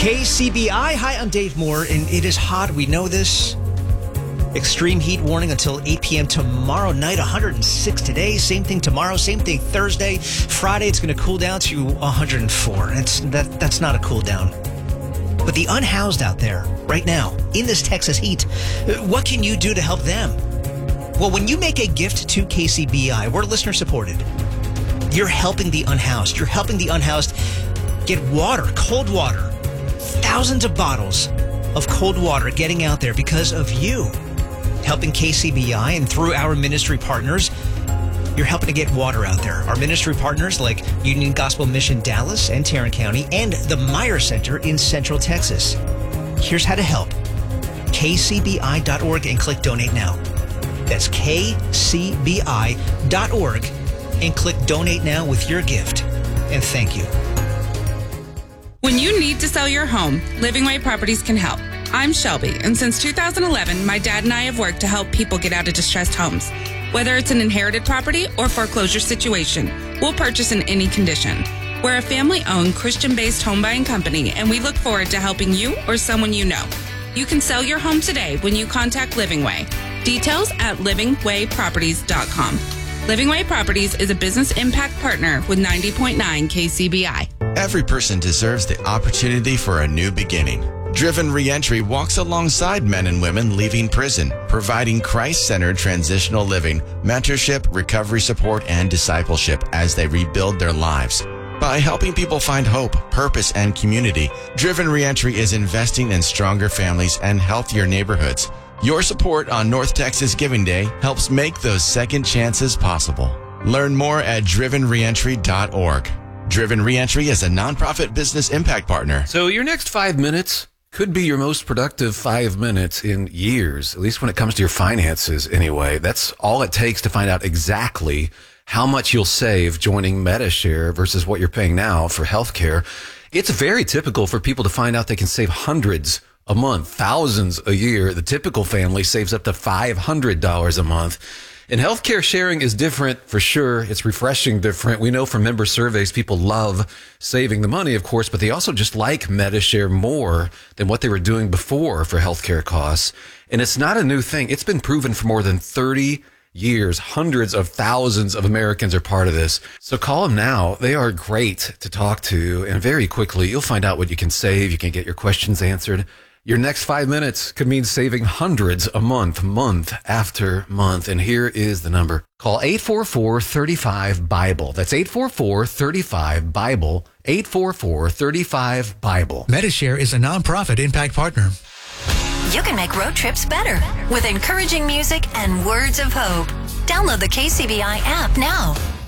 KCBI. Hi, I'm Dave Moore, and it is hot. We know this. Extreme heat warning until 8 p.m. tomorrow night. 106 today. Same thing tomorrow. Same thing Thursday. Friday, it's going to cool down to 104. That's not a cool down. But the unhoused out there right now in this Texas heat, what can you do to help them? Well, when you make a gift to KCBI, we're listener supported. You're helping the unhoused. You're helping the unhoused get water, cold water. Thousands of bottles of cold water getting out there because of you. Helping KCBI, and through our ministry partners, you're helping to get water out there. Our ministry partners like Union Gospel Mission Dallas and Tarrant County and the Meyer Center in Central Texas. Here's how to help. KCBI.org and click Donate Now. That's KCBI.org and click Donate Now with your gift. And thank you. When you need to sell your home, Living Way Properties can help. I'm Shelby, and since 2011, my dad and I have worked to help people get out of distressed homes. Whether it's an inherited property or foreclosure situation, we'll purchase in any condition. We're a family-owned, Christian-based home buying company, and we look forward to helping you or someone you know. You can sell your home today when you contact Living Way. Details at livingwayproperties.com. Living Way Properties is a business impact partner with 90.9 KCBI. Every person deserves the opportunity for a new beginning. Driven Reentry walks alongside men and women leaving prison, providing Christ-centered transitional living, mentorship, recovery support, and discipleship as they rebuild their lives. By helping people find hope, purpose, and community, Driven Reentry is investing in stronger families and healthier neighborhoods. Your support on North Texas Giving Day helps make those second chances possible. Learn more at drivenreentry.org. Driven Reentry is a nonprofit business impact partner. So your next 5 minutes could be your most productive 5 minutes in years, at least when it comes to your finances anyway. That's all it takes to find out exactly how much you'll save joining Medi-Share versus what you're paying now for healthcare. It's very typical for people to find out they can save hundreds a month, thousands a year. The typical family saves up to $500 a month. And healthcare sharing is different for sure. It's refreshing different. We know from member surveys, people love saving the money, of course, but they also just like Medi-Share more than what they were doing before for healthcare costs. And it's not a new thing. It's been proven for more than 30 years. Hundreds of thousands of Americans are part of this. So call them now. They are great to talk to. And very quickly, you'll find out what you can save. You can get your questions answered. Your next 5 minutes could mean saving hundreds a month, month after month. And here is the number. Call 844-35-BIBLE. That's 844-35-BIBLE. 844-35-BIBLE. Medi-Share is a nonprofit impact partner. You can make road trips better with encouraging music and words of hope. Download the KCBI app now.